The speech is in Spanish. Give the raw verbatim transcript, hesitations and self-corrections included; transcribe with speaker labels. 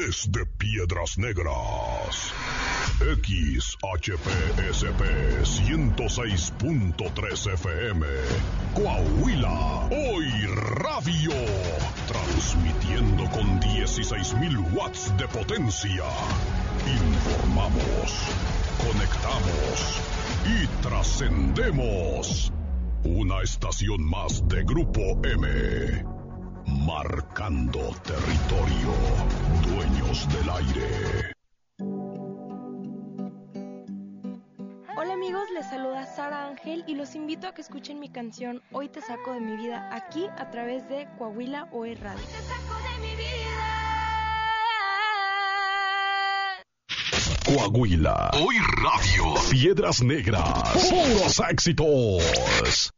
Speaker 1: Desde Piedras Negras, X H P S P ciento seis punto tres F M, Coahuila, Hoy Radio, transmitiendo con dieciséis mil watts de potencia. Informamos, conectamos y trascendemos. Una estación más de Grupo M. Marcando territorio, dueños del aire.
Speaker 2: Hola amigos, les saluda Sara Ángel y los invito a que escuchen mi canción Hoy te saco de mi vida aquí a través de Coahuila Hoy Radio. Hoy te saco de mi vida.
Speaker 1: Coahuila Hoy Radio. Piedras Negras. Puros éxitos.